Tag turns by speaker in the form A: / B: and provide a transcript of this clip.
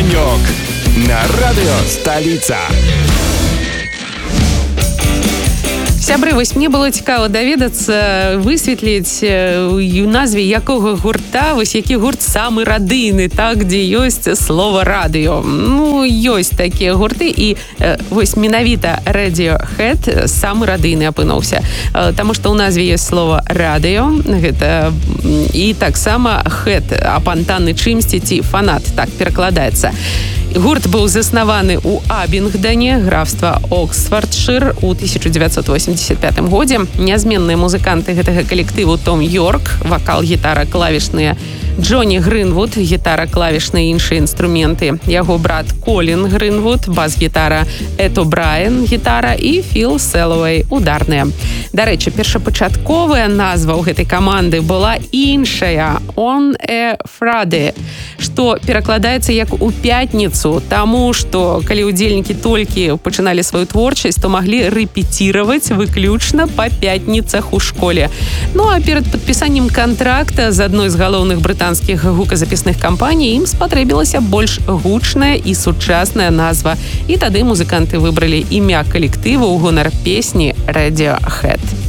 A: Огонек на радио «Столица».
B: Сябры, вось мне было цікава даведацца, высветліць у назве якога гурта, вось які гурт самы радыйны, так, дзе ёсць слова радыё. Ну, ёсць такія гурты, і вось менавіта Radiohead самы радыйны апынуўся. Таму што ў назве ёсць слова радыё, гэта і таксама head, апантаны чымсьці ці фанат, так перакладаецца. Гурт быў заснаваны ў Абінгдане, графства Оксфардшир, у 1985 годзе. Нязменныя музыканты гэтага калектыву Том Йорк, вакал, гітара, клавішныя, Джоні Грынвуд, гітара, клавішныя і іншыя інструменты, яго брат Колін Грынвуд, бас-гітара, Эд О'Брайен, гітара і Філ Селлоуэй, ударная. Дарэчы, першапачатковая назва ў гэтай каманды была іншая, On a Friday, што перакладаецца як у пятніцу, таму што калі ўдзельнікі толькі пачыналі сваю творчасць, то маглі рэпеціраваць выключна па пятніцах у школе. Ну а перад падпісаннем кантракта з адной з галоўных брытанскіх гуказапісных кампаній ім спатрэбілася больш гучная і сучасная назва. І тады музыканты выбралі імя калектыву ў гонар песні Radiohead.